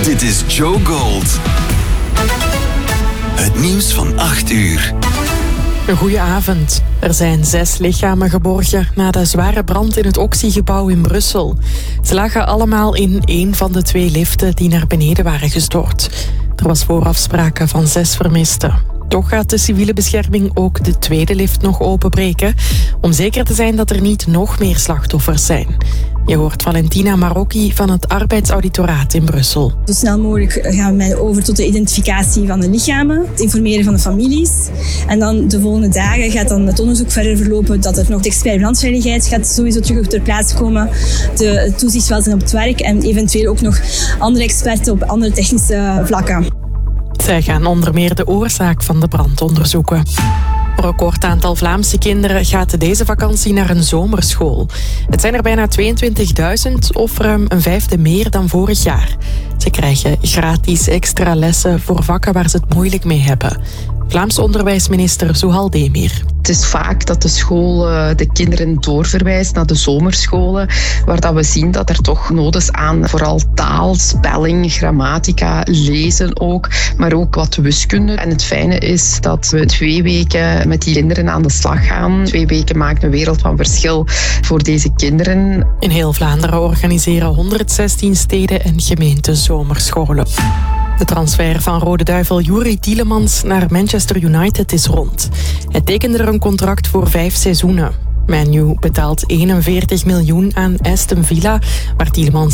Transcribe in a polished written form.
Dit is Joe Gold. Het nieuws van 8 uur. Een goeie avond. Er zijn 6 lichamen geborgen na de zware brand in het Oxy-gebouw in Brussel. Ze lagen allemaal in één van de 2 liften die naar beneden waren gestort. Er was vooraf sprake van 6 vermisten. Toch gaat de civiele bescherming ook de tweede lift nog openbreken, om zeker te zijn dat er niet nog meer slachtoffers zijn. Je hoort Valentina Marocchi van het Arbeidsauditoraat in Brussel. Zo snel mogelijk gaan we over tot de identificatie van de lichamen, het informeren van de families. En dan de volgende dagen gaat dan het onderzoek verder verlopen dat er nog de expert brandveiligheid gaat sowieso terug ter plaatse komen. De toezichtswelzijn op het werk en eventueel ook nog andere experten op andere technische vlakken. Zij gaan onder meer de oorzaak van de brand onderzoeken. Een record aantal Vlaamse kinderen gaat deze vakantie naar een zomerschool. Het zijn er bijna 22.000 of ruim een vijfde meer dan vorig jaar. Ze krijgen gratis extra lessen voor vakken waar ze het moeilijk mee hebben. Vlaamse onderwijsminister Zuhal Demir. Het is vaak dat de school de kinderen doorverwijst naar de zomerscholen, waar dat we zien dat er toch nood is aan vooral taal, spelling, grammatica, lezen ook, maar ook wat wiskunde. En het fijne is dat we 2 weken met die kinderen aan de slag gaan. 2 weken maken een wereld van verschil voor deze kinderen. In heel Vlaanderen organiseren 116 steden en gemeenten zomerscholen. De transfer van Rode Duivel Youri Tielemans naar Manchester United is rond. Hij tekende er een contract voor 5 seizoenen. Man U betaalt 41 miljoen aan Aston Villa, waar Tielemans